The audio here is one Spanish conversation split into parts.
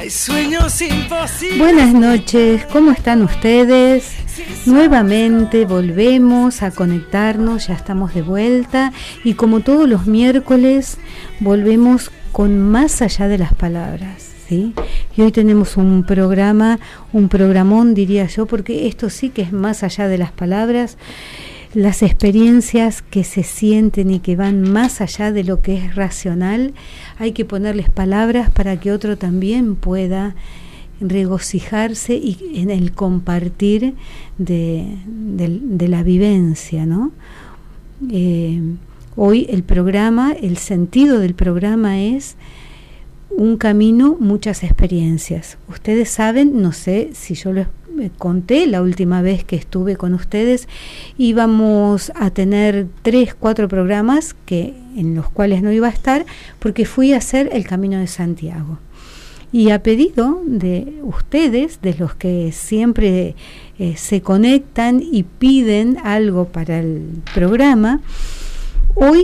Hay sueños imposibles. Buenas noches, ¿cómo están ustedes? Nuevamente volvemos a conectarnos, ya estamos de vuelta y como todos los miércoles volvemos con Más allá de las palabras, ¿sí? Y hoy tenemos un programón diría yo, porque esto sí que es más allá de las palabras, las experiencias que se sienten y que van más allá de lo que es racional, hay que ponerles palabras para que otro también pueda regocijarse y en el compartir de la vivencia, ¿no? Hoy el sentido del programa es un camino, muchas experiencias. Ustedes saben, no sé si yo les conté la última vez que estuve con ustedes, íbamos a tener 3-4 programas en los cuales no iba a estar porque fui a hacer el Camino de Santiago. Y a pedido de ustedes, de los que siempre se conectan y piden algo para el programa, hoy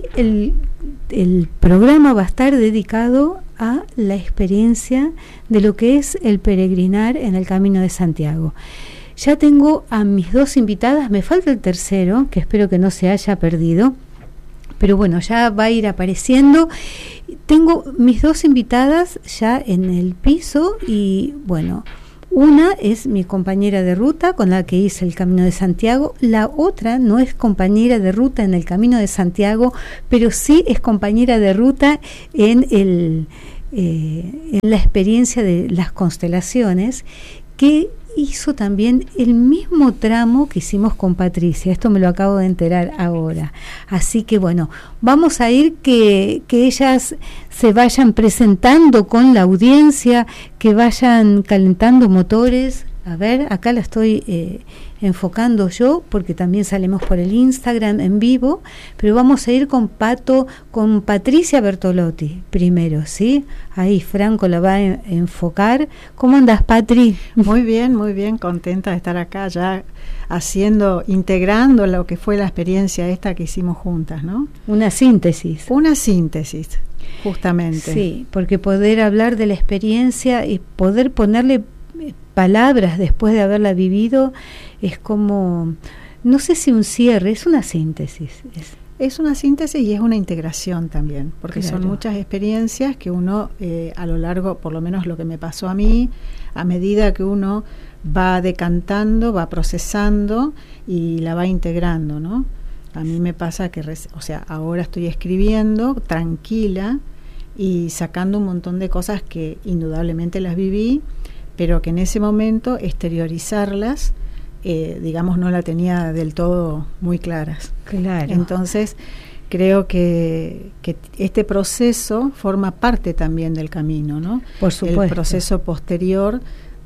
el programa va a estar dedicado a la experiencia de lo que es el peregrinar en el Camino de Santiago. Ya tengo a mis 2 invitadas, me falta el tercero, que espero que no se haya perdido, pero bueno, ya va a ir apareciendo. Tengo mis 2 invitadas ya en el piso y bueno, una es mi compañera de ruta con la que hice el Camino de Santiago, la otra no es compañera de ruta en el Camino de Santiago, pero sí es compañera de ruta en la experiencia de las constelaciones, que hizo también el mismo tramo que hicimos con Patricia. Esto me lo acabo de enterar ahora. Así que bueno, vamos a ir que ellas se vayan presentando con la audiencia, que vayan calentando motores. A ver, acá la estoy enfocando yo, porque también salimos por el Instagram en vivo, pero vamos a ir con Patricia Bertolotti primero, ¿sí? Ahí Franco la va a enfocar. ¿Cómo andas, Patri? Muy bien, contenta de estar acá ya integrando lo que fue la experiencia esta que hicimos juntas, ¿no? Una síntesis, justamente. Sí, porque poder hablar de la experiencia y poder ponerle palabras después de haberla vivido es como, no sé si un cierre, es una síntesis. Es una síntesis y es una integración también, porque claro, son muchas experiencias que uno a lo largo, por lo menos lo que me pasó a mí, a medida que uno va decantando, va procesando y la va integrando, ¿no? A mí me pasa que, ahora estoy escribiendo tranquila y sacando un montón de cosas que indudablemente las viví, pero que en ese momento exteriorizarlas, digamos, no la tenía del todo muy claras. Claro. Entonces, creo que este proceso forma parte también del camino, ¿no? Por supuesto. El proceso posterior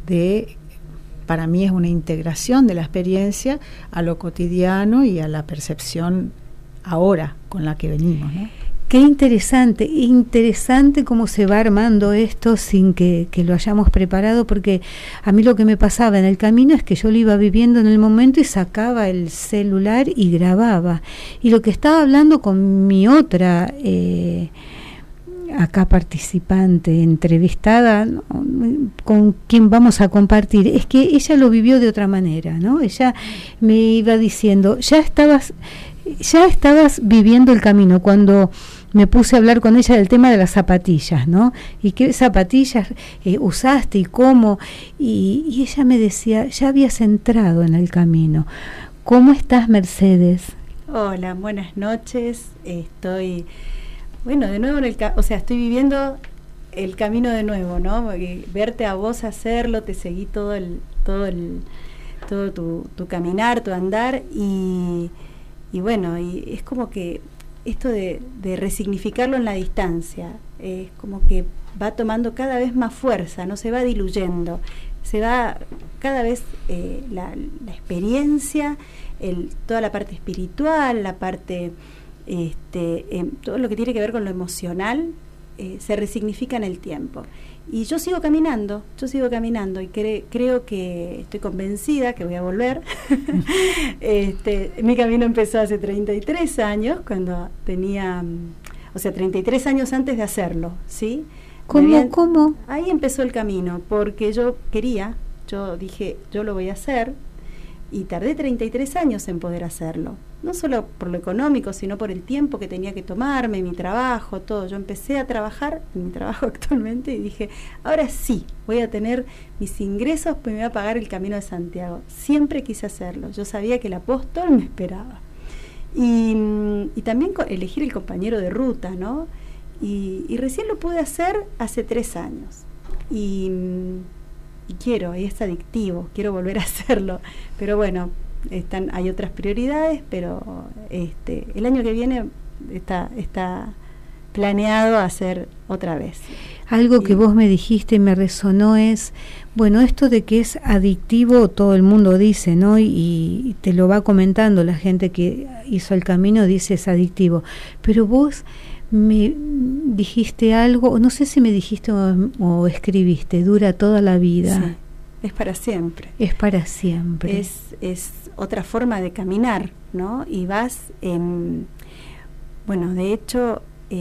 para mí es una integración de la experiencia a lo cotidiano y a la percepción ahora con la que venimos, ¿no? Qué interesante cómo se va armando esto sin que lo hayamos preparado, porque a mí lo que me pasaba en el camino es que yo lo iba viviendo en el momento y sacaba el celular y grababa. Y lo que estaba hablando con mi otra acá participante, entrevistada, ¿no?, con quien vamos a compartir, es que ella lo vivió de otra manera, ¿no? Ella me iba diciendo, ya estabas viviendo el camino cuando me puse a hablar con ella del tema de las zapatillas, ¿no? Y qué zapatillas usaste y cómo. Y ella me decía, ya habías entrado en el camino. ¿Cómo estás, Mercedes? Hola, buenas noches. Estoy, de nuevo estoy viviendo el camino de nuevo, ¿no? Porque verte a vos hacerlo, te seguí todo tu caminar, tu andar y es como que esto de resignificarlo en la distancia, es como que va tomando cada vez más fuerza, no se va diluyendo, se va cada vez la experiencia, toda la parte espiritual, la parte, todo lo que tiene que ver con lo emocional, se resignifica en el tiempo. Y yo sigo caminando y creo que estoy convencida que voy a volver. Mi camino empezó hace 33 años, cuando tenía, 33 años antes de hacerlo, ¿sí? ¿Cómo? Ahí empezó el camino, porque yo dije, yo lo voy a hacer, y tardé 33 años en poder hacerlo. No solo por lo económico, sino por el tiempo que tenía que tomarme, mi trabajo, todo. Yo empecé a trabajar en mi trabajo actualmente y dije, ahora sí, voy a tener mis ingresos, pues me voy a pagar el Camino de Santiago. Siempre quise hacerlo. Yo sabía que el apóstol me esperaba. Y también elegir el compañero de ruta, ¿no? Y recién lo pude hacer hace 3 años. Y es adictivo, quiero volver a hacerlo. Pero bueno, hay otras prioridades, pero el año que viene está planeado hacer otra vez. Algo que vos me dijiste y me resonó es, bueno, esto de que es adictivo, todo el mundo dice, ¿no? Y te lo va comentando la gente que hizo el camino, dice es adictivo. Pero vos me dijiste algo, no sé si me dijiste o escribiste, dura toda la vida. Sí, es para siempre. Es para siempre. Es otra forma de caminar, ¿no? Y vas, de hecho,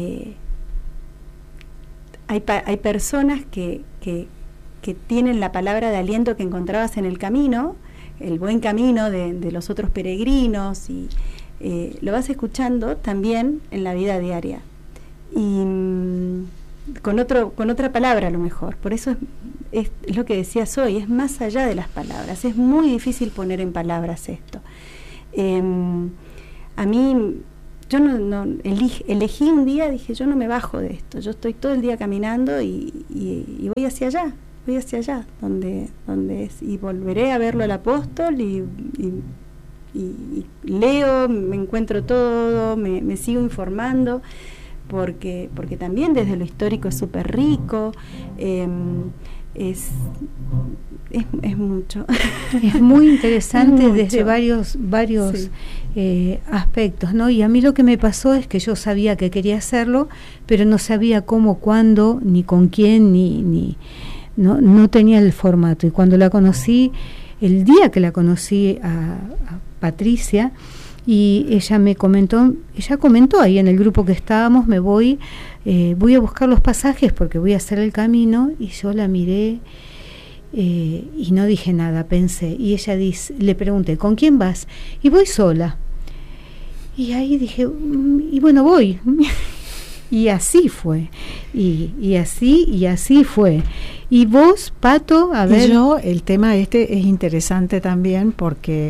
hay personas que tienen la palabra de aliento que encontrabas en el camino, el buen camino de los otros peregrinos, y lo vas escuchando también en la vida diaria. Y con otra palabra a lo mejor. Por eso es lo que decías hoy, es más allá de las palabras. Es muy difícil poner en palabras esto. A mí, yo no elegí un día, dije, yo no me bajo de esto. Yo estoy todo el día caminando y voy hacia allá, donde es. Y volveré a verlo al apóstol y leo, me encuentro todo, me sigo informando. Porque también desde lo histórico es súper rico, es mucho. Es muy interesante desde varios sí. Aspectos, ¿no? Y a mí lo que me pasó es que yo sabía que quería hacerlo, pero no sabía cómo, cuándo, ni con quién, no tenía el formato. Y cuando la conocí, el día que la conocí a Patricia, y ella comentó ahí en el grupo que estábamos, voy a buscar los pasajes porque voy a hacer el camino, y yo la miré y no dije nada, pensé, y ella le pregunté, ¿con quién vas? Y voy sola. Y ahí dije, y bueno, voy. Y así fue, y así fue. Y vos, Pato, a ver. Y yo, el tema es interesante también porque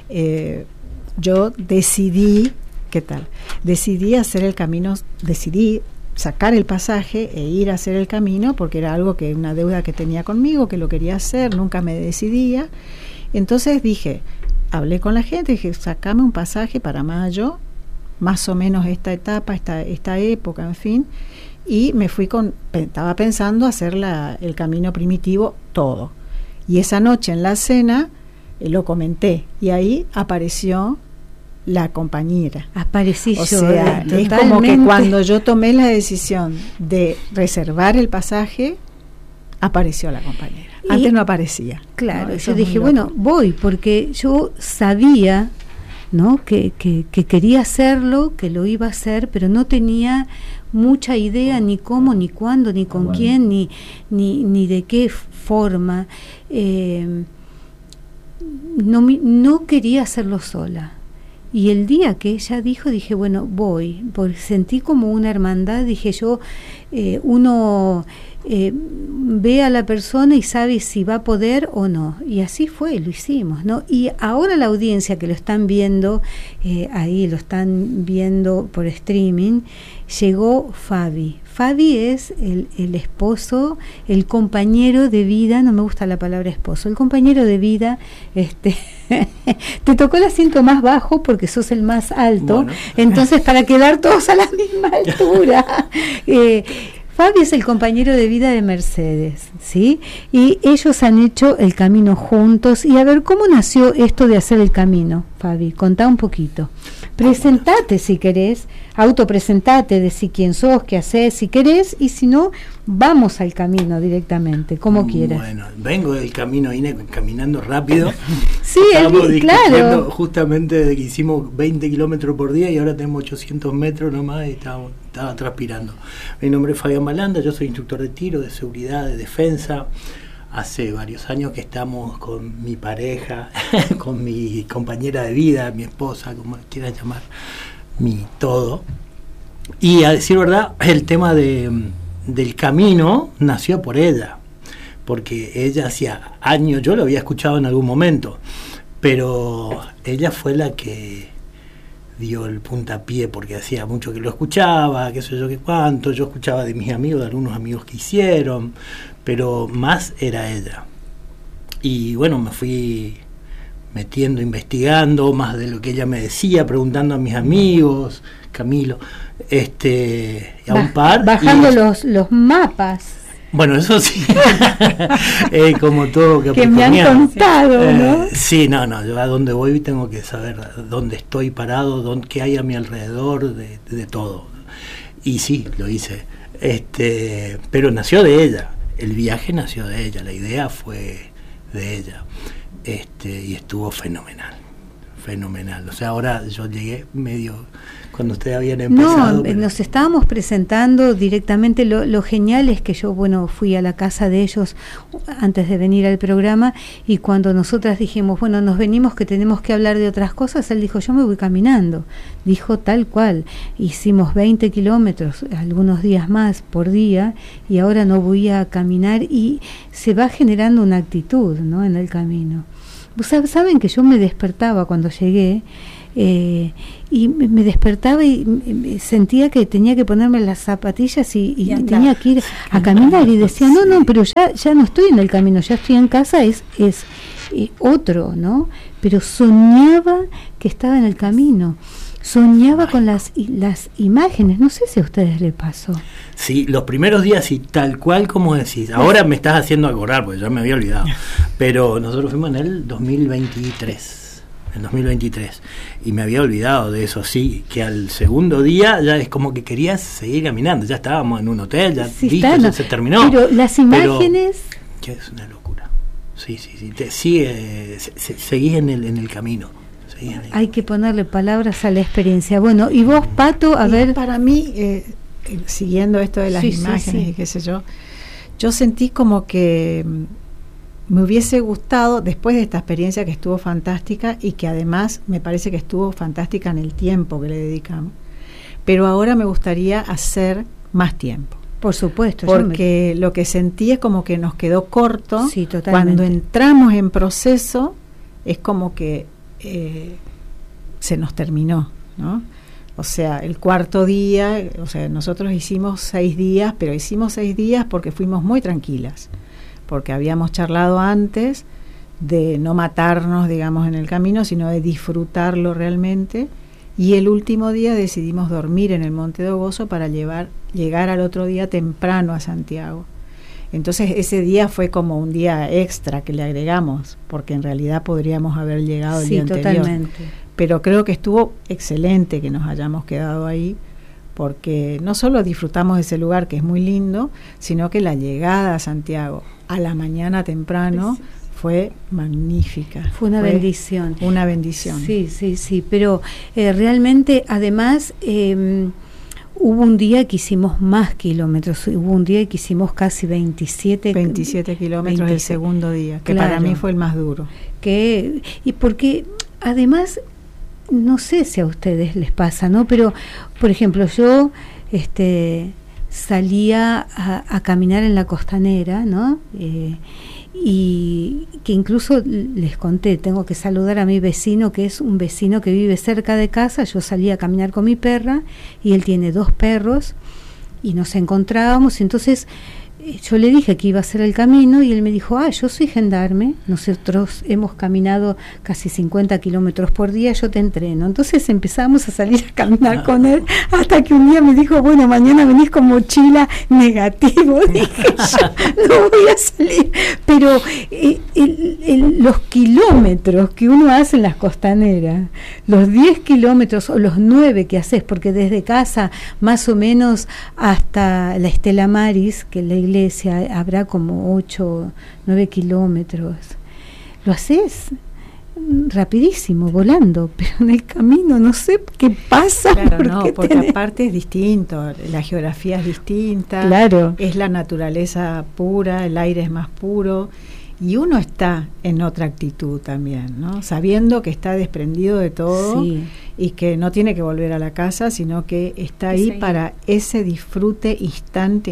yo decidí hacer el camino, decidí sacar el pasaje e ir a hacer el camino porque era una deuda que tenía conmigo, que lo quería hacer, nunca me decidía. Entonces hablé con la gente, dije, sacame un pasaje para mayo, más o menos esta etapa, esta época, en fin, y me fui estaba pensando hacer el camino primitivo todo. Y esa noche en la cena lo comenté, y ahí apareció la compañera. Aparecí yo. O sea, es como que cuando yo tomé la decisión de reservar el pasaje, apareció la compañera. Antes no aparecía. Claro, ¿no? yo dije, bueno, voy, porque yo sabía, ¿no?, que quería hacerlo, que lo iba a hacer, pero no tenía mucha idea ni cómo, ni cuándo, ni con quién, ni de qué forma. No quería hacerlo sola. Y el día que ella dijo, dije, bueno, voy, porque sentí como una hermandad. Dije yo, uno ve a la persona y sabe si va a poder o no, y así fue, lo hicimos, ¿no? Y ahora la audiencia que lo están viendo, ahí lo están viendo por streaming, llegó Fabi. Fabi es el esposo, el compañero de vida, no me gusta la palabra esposo, el compañero de vida. Te tocó el asiento más bajo porque sos el más alto, bueno. Entonces para quedar todos a la misma altura. Fabi es el compañero de vida de Mercedes, ¿sí? Y ellos han hecho el camino juntos. Y a ver, ¿cómo nació esto de hacer el camino, Fabi? Contá un poquito. Presentate si querés, autopresentate, decí quién sos, qué hacés, si querés, y si no, vamos al camino directamente, como quieras. Bueno, vengo del camino, vine caminando rápido. Sí, claro. Justamente desde que hicimos 20 kilómetros por día y ahora tenemos 800 metros nomás y estamos estaba transpirando. Mi nombre es Fabián Balanda, yo soy instructor de tiro, de seguridad, de defensa. Hace varios años que estamos con mi pareja, con mi compañera de vida, mi esposa, como quieran llamar, mi todo. Y a decir verdad, el tema del camino nació por ella, porque ella hacía años, yo lo había escuchado en algún momento, pero ella fue la que dio el puntapié, porque hacía mucho que lo escuchaba, qué sé yo qué cuánto, yo escuchaba de mis amigos, de algunos amigos que hicieron, pero más era ella. Y bueno, me fui metiendo, investigando más de lo que ella me decía, preguntando a mis amigos, Camilo, a un par. Bajando los mapas. Bueno, eso sí, como todo que me han contado, ¿no? Sí, no, yo a donde voy tengo que saber dónde estoy parado, qué hay a mi alrededor, de todo. Y sí, lo hice. Pero nació de ella, el viaje nació de ella, la idea fue de ella. Y estuvo fenomenal. O sea, ahora yo llegué medio cuando ustedes habían empezado. No, pero nos estábamos presentando directamente. Lo genial es que yo, fui a la casa de ellos antes de venir al programa, y cuando nosotras dijimos, nos venimos que tenemos que hablar de otras cosas, él dijo, yo me voy caminando. Dijo tal cual. Hicimos 20 kilómetros, algunos días más por día, y ahora no voy a caminar, y se va generando una actitud, ¿no?, en el camino. Saben que yo me despertaba cuando llegué, y me despertaba y sentía que tenía que ponerme las zapatillas y tenía que ir a caminar, y decía, no, pero ya no estoy en el camino, ya estoy en casa, es otro, ¿no? Pero soñaba que estaba en el camino, soñaba con las imágenes, no sé si a ustedes les pasó. Sí, los primeros días y tal cual como decís. Ahora me estás haciendo acordar, porque ya me había olvidado. Pero nosotros fuimos en el 2023. Y me había olvidado de eso, sí, que al segundo día ya es como que querías seguir caminando. Ya estábamos en un hotel, ya ya se terminó. Pero las imágenes... Que es una locura. Sí. Seguís en el camino. Hay que ponerle palabras a la experiencia. Bueno, y vos, Pato, a ver... Para mí... siguiendo esto de las imágenes y qué sé yo sentí como que me hubiese gustado, después de esta experiencia que estuvo fantástica, y que además me parece que estuvo fantástica en el tiempo que le dedicamos, pero ahora me gustaría hacer más tiempo. Por supuesto. Porque lo que sentí es como que nos quedó corto. Sí, totalmente. Cuando entramos en proceso es como que se nos terminó, ¿no? O sea, el cuarto día, nosotros hicimos 6 días, pero hicimos 6 días porque fuimos muy tranquilas, porque habíamos charlado antes de no matarnos, digamos, en el camino, sino de disfrutarlo realmente, y el último día decidimos dormir en el Monte de Ogozo para llegar al otro día temprano a Santiago. Entonces ese día fue como un día extra que le agregamos, porque en realidad podríamos haber llegado el día anterior. Totalmente. Pero creo que estuvo excelente que nos hayamos quedado ahí, porque no solo disfrutamos de ese lugar que es muy lindo, sino que la llegada a Santiago a la mañana temprano fue magnífica. Fue una bendición. Una bendición. Sí, pero realmente además hubo un día que hicimos más kilómetros, hubo un día que hicimos casi 27 kilómetros el segundo día, que para mí fue el más duro. Y porque además... No sé si a ustedes les pasa, ¿no? Pero, por ejemplo, yo salía a caminar en la costanera, ¿no? Y que incluso les conté, tengo que saludar a mi vecino, que es un vecino que vive cerca de casa. Yo salía a caminar con mi perra, y él tiene 2 perros, y nos encontrábamos, y entonces... Yo le dije que iba a hacer el camino, y él me dijo, yo soy gendarme, nosotros hemos caminado casi 50 kilómetros por día, yo te entreno. Entonces empezamos a salir a caminar con él, hasta que un día me dijo, mañana venís con mochila negativo. Dije, yo no voy a salir. Pero los kilómetros que uno hace en las costaneras, los 10 kilómetros o los 9 que haces, porque desde casa más o menos hasta la Estela Maris, que la iglesia habrá como 8, 9 kilómetros. Lo haces rapidísimo, volando, pero en el camino no sé qué pasa. Claro, porque aparte es distinto, la geografía es distinta, claro, es la naturaleza pura, el aire es más puro, y uno está en otra actitud también, ¿no? Sabiendo que está desprendido de todo, sí, y que no tiene que volver a la casa, sino que está ahí para ese disfrute instante,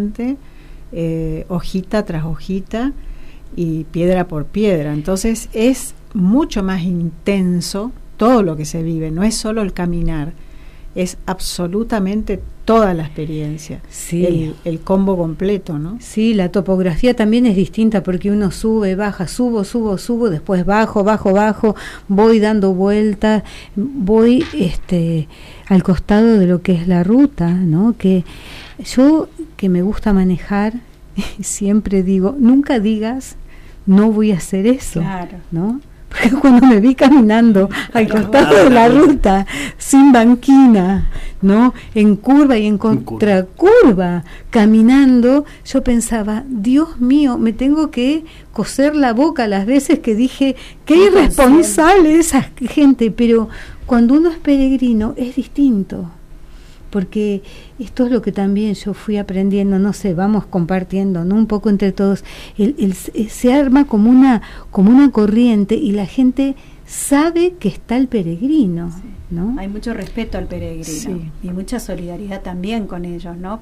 hojita tras hojita y piedra por piedra. Entonces es mucho más intenso todo lo que se vive, no es solo el caminar, es absolutamente toda la experiencia, sí, el combo completo, ¿no? Sí, la topografía también es distinta porque uno sube, baja, subo, después bajo, voy dando vueltas, voy al costado de lo que es la ruta, ¿no? Que yo, que me gusta manejar, siempre digo, nunca digas no voy a hacer eso, claro, ¿no? Porque cuando me vi caminando al costado de la ruta, sin banquina, ¿no? En curva y en contracurva, caminando, yo pensaba, Dios mío, me tengo que coser la boca las veces que dije, qué irresponsable esa gente. Pero cuando uno es peregrino es distinto, porque esto es lo que también yo fui aprendiendo, no sé, vamos compartiendo, ¿no? Un poco entre todos, se arma como una corriente y la gente sabe que está el peregrino, sí, ¿no? Hay mucho respeto al peregrino, sí, y mucha solidaridad también con ellos, ¿no?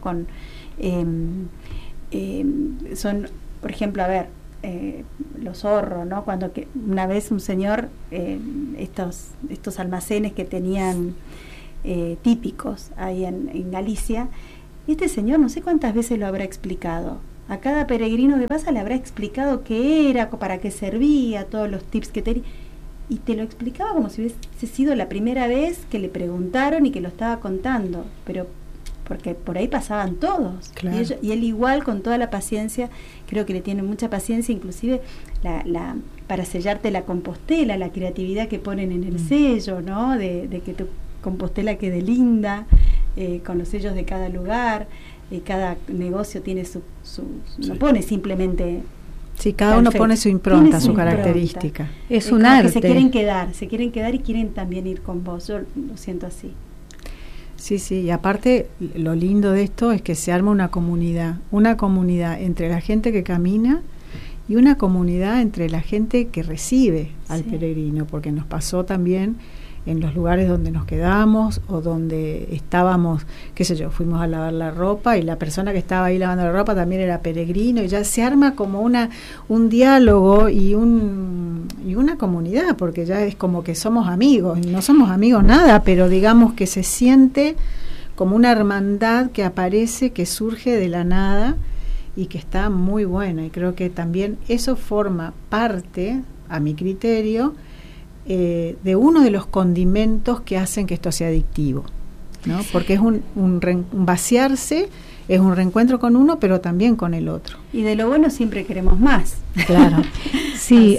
Son, por ejemplo, a ver, los zorros, ¿no? Cuando una vez un señor, estos almacenes que tenían típicos ahí en Galicia, y este señor no sé cuántas veces lo habrá explicado, a cada peregrino que pasa le habrá explicado qué era, para qué servía, todos los tips que tenía, y te lo explicaba como si hubiese sido la primera vez que le preguntaron y que lo estaba contando, pero porque por ahí pasaban todos, claro, y él igual con toda la paciencia, creo que le tiene mucha paciencia, inclusive para sellarte la compostela, la creatividad que ponen en el sello, ¿no? De que tu compostela quede linda, con los sellos de cada lugar, cada negocio tiene su sí, no pone simplemente. Sí, cada perfecto, uno pone su impronta, su característica. Es un arte. Que se quieren quedar y quieren también ir con vos, yo lo siento así. Sí, y aparte lo lindo de esto es que se arma una comunidad entre la gente que camina y una comunidad entre la gente que recibe al peregrino, porque nos pasó también en los lugares donde nos quedamos o donde estábamos, qué sé yo, fuimos a lavar la ropa y la persona que estaba ahí lavando la ropa también era peregrino, y ya se arma como un diálogo y una comunidad, porque ya es como que somos amigos, y no somos amigos nada, pero digamos que se siente como una hermandad que aparece, que surge de la nada y que está muy buena, y creo que también eso forma parte, a mi criterio, de uno de los condimentos que hacen que esto sea adictivo, ¿no? Porque es un vaciarse, es un reencuentro con uno, pero también con el otro. Y de lo bueno siempre queremos más. Claro. Sí,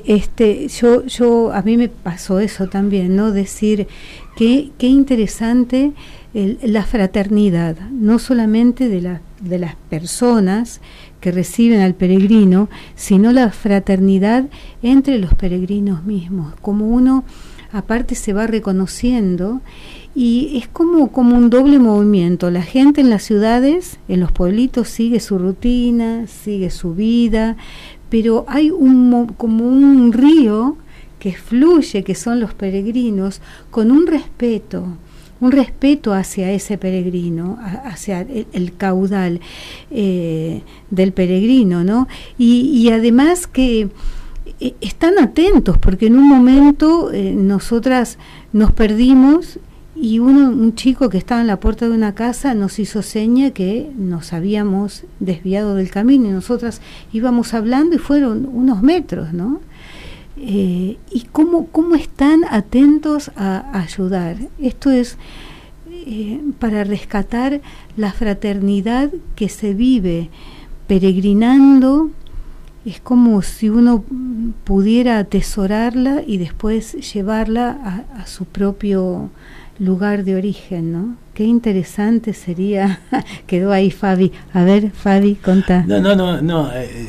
yo a mí me pasó eso también, ¿no? Decir qué interesante la fraternidad, no solamente de las personas que reciben al peregrino, sino la fraternidad entre los peregrinos mismos, como uno aparte se va reconociendo, y es como un doble movimiento. La gente en las ciudades, en los pueblitos, sigue su rutina, sigue su vida, pero hay como un río que fluye, que son los peregrinos, con un respeto hacia ese peregrino, hacia el caudal del peregrino, ¿no? Y además que están atentos, porque en un momento nosotras nos perdimos y un chico que estaba en la puerta de una casa nos hizo seña que nos habíamos desviado del camino, y nosotras íbamos hablando y fueron unos metros, ¿no? Y cómo están atentos a ayudar. Esto es para rescatar la fraternidad que se vive peregrinando. Es como si uno pudiera atesorarla y después llevarla a su propio lugar de origen, ¿no? Qué interesante sería. Quedó ahí Fabi. A ver, Fabi, contá. No.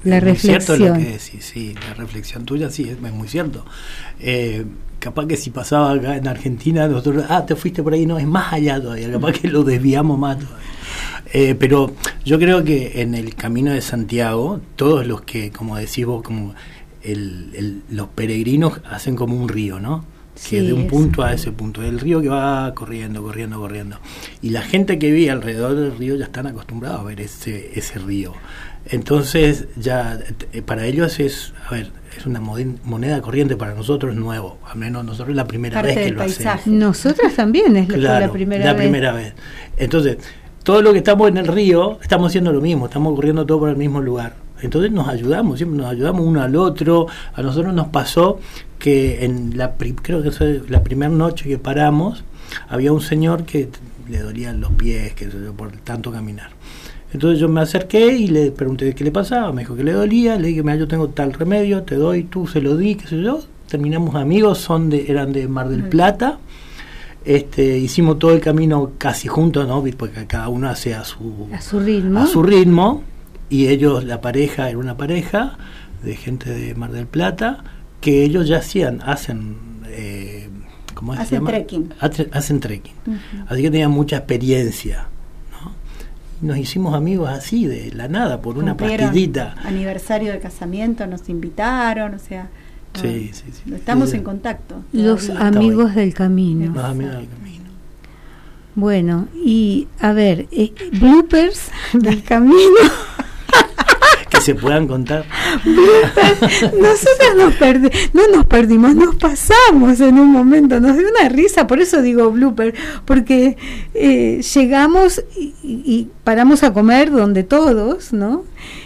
la reflexión. Es cierto lo que decís, sí, la reflexión tuya sí, es muy cierto. Capaz que si pasaba acá en Argentina, nosotros, te fuiste por ahí, no, es más allá todavía, capaz que lo desviamos más todavía. Pero yo creo que en el Camino de Santiago, todos los que, como decís vos, como los peregrinos hacen como un río, ¿no? Que de un punto a ese punto, el río que va corriendo. Y la gente que vive alrededor del río ya están acostumbrados a ver ese río. Entonces, ya para ellos es una moneda corriente, para nosotros es nuevo. Al menos nosotros es la primera vez que lo hacemos. Nosotros también es la primera vez. Entonces, todo lo que estamos en el río, estamos haciendo lo mismo, estamos corriendo todo por el mismo lugar. Entonces nos ayudamos, siempre nos ayudamos uno al otro. A nosotros nos pasó que creo que fue la primera noche que paramos, había un señor que le dolían los pies, que por tanto caminar. Entonces yo me acerqué y le pregunté qué le pasaba, me dijo que le dolía, le dije, mira, yo tengo tal remedio, te doy, tú se lo di, qué sé yo. Terminamos amigos, eran de Mar del Plata. Hicimos todo el camino casi juntos, ¿no? Porque cada uno hace a su ritmo. Y ellos, la pareja, era una pareja de gente de Mar del Plata, que ellos ya hacen ¿cómo se llama? Hacen trekking. Uh-huh. Así que tenían mucha experiencia, ¿no? Y nos hicimos amigos así, de la nada, por una pastillita. Aniversario de casamiento, nos invitaron, o sea... Sí. Estamos en contacto. Los amigos del camino. Los amigos del camino. Bueno, y a ver, bloopers del camino... que se puedan contar. Nosotros no nos perdimos, nos pasamos en un momento, nos dio una risa, por eso digo blooper, porque llegamos y paramos a comer donde todos, ¿no?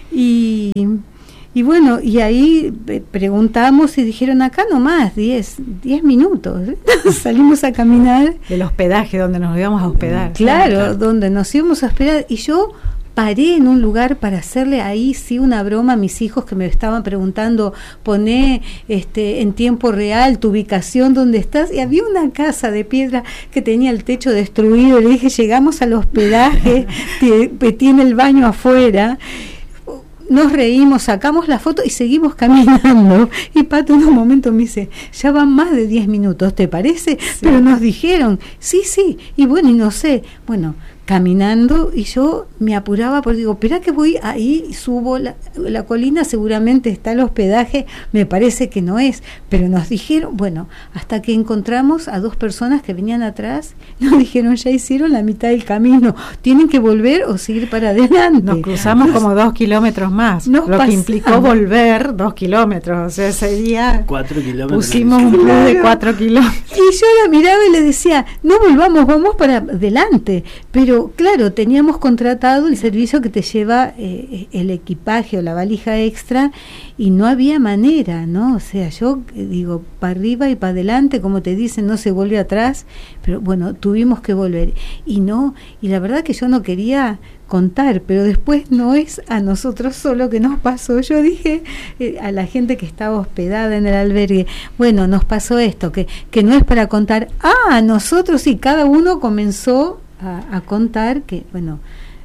Y bueno, y ahí preguntamos y dijeron acá nomás 10 minutos. Salimos a caminar. Del hospedaje, donde nos íbamos a hospedar. Claro, donde nos íbamos a hospedar. Y yo paré en un lugar para hacerle ahí sí una broma a mis hijos que me estaban preguntando, poné en tiempo real tu ubicación, dónde estás, y había una casa de piedra que tenía el techo destruido. Le dije, llegamos al hospedaje, tiene el baño afuera. Nos reímos, sacamos la foto y seguimos caminando. Y Pato en un momento me dice, ya van más de 10 minutos, ¿te parece? Sí. Pero nos dijeron, sí, y bueno, y no sé, bueno, caminando, y yo me apuraba porque digo, espera que voy ahí, subo la colina, seguramente está el hospedaje, me parece que no es, pero nos dijeron, bueno, hasta que encontramos a 2 personas que venían atrás, nos dijeron, ya hicieron la mitad del camino, tienen que volver o seguir para adelante. Nos cruzamos como 2 kilómetros más, lo que implicó volver 2 kilómetros, o sea, ese día 4 kilómetros. Pusimos un club de 4 kilómetros. Y yo la miraba y le decía, no volvamos, vamos para adelante, pero claro, teníamos contratado el servicio que te lleva el equipaje o la valija extra y no había manera, ¿no? O sea, yo digo, para arriba y para adelante, como te dicen, no se vuelve atrás, pero bueno, tuvimos que volver. Y la verdad que yo no quería contar, pero después no es a nosotros solo que nos pasó. Yo dije a la gente que estaba hospedada en el albergue, bueno, nos pasó esto, que no es para contar. A nosotros sí, cada uno comenzó a contar que, bueno,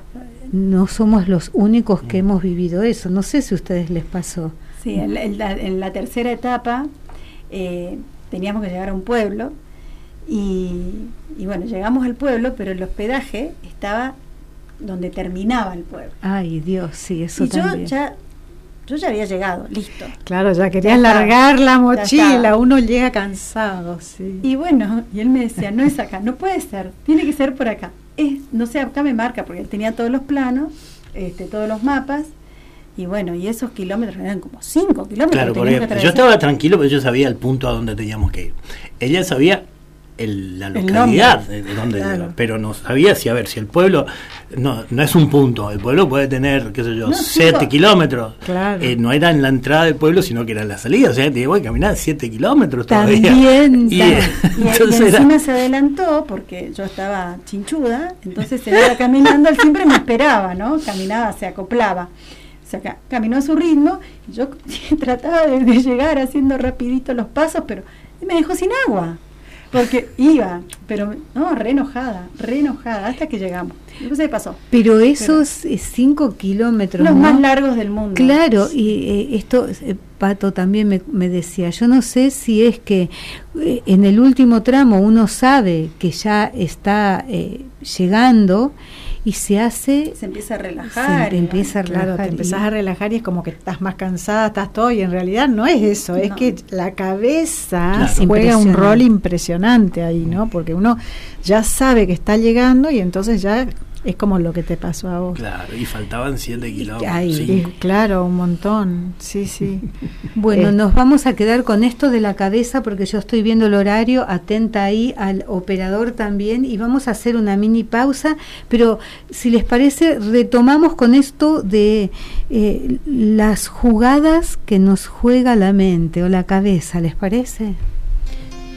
no somos los únicos que hemos vivido eso. No sé si a ustedes les pasó. Sí, en la tercera etapa teníamos que llegar a un pueblo y bueno, llegamos al pueblo, pero el hospedaje estaba donde terminaba el pueblo. Ay, Dios, sí, eso y también. Yo ya había llegado, listo. Claro, ya querías largar la mochila, uno llega cansado, sí. Y bueno, y él me decía, no es acá, no puede ser, tiene que ser por acá. No sé, acá me marca, porque él tenía todos los planos, todos los mapas, y bueno, y esos kilómetros eran como 5 kilómetros. Claro, porque yo estaba tranquilo, porque yo sabía el punto a donde teníamos que ir. Ella sabía la localidad de donde, claro, pero no sabía si el pueblo no es un punto, el pueblo puede tener, qué sé yo, 7 kilómetros, claro. No era en la entrada del pueblo, sino que era en la salida, o sea, te voy a caminar 7 kilómetros todavía. También, y encima se adelantó porque yo estaba chinchuda, entonces él iba caminando, él siempre me esperaba, ¿no? Caminaba, se acoplaba, o sea, caminó a su ritmo, y yo trataba de llegar haciendo rapidito los pasos, pero él me dejó sin agua. porque iba, pero no, re enojada, hasta que llegamos. No sé qué pasó. Pero esos 5 kilómetros, los más largos del mundo. Claro, y esto, Pato también me decía, yo no sé si es que en el último tramo uno sabe que ya está llegando y se empieza a relajar. Te empezás a relajar y es como que estás más cansada, estás todo, y en realidad no es eso, es que la cabeza juega un rol impresionante ahí, ¿no? Porque uno ya sabe que está llegando y entonces ya es como lo que te pasó a vos. Claro, y faltaban 7 kilómetros. Claro, un montón, sí. Bueno, nos vamos a quedar con esto de la cabeza porque yo estoy viendo el horario, atenta ahí al operador también, y vamos a hacer una mini pausa, pero si les parece, retomamos con esto de las jugadas que nos juega la mente o la cabeza, ¿les parece?